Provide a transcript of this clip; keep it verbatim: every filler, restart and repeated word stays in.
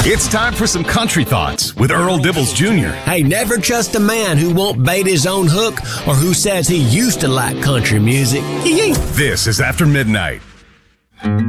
It's time for some country thoughts with Earl Dibbles Junior Hey, never trust a man who won't bait his own hook or who says he used to like country music. This is After Midnight.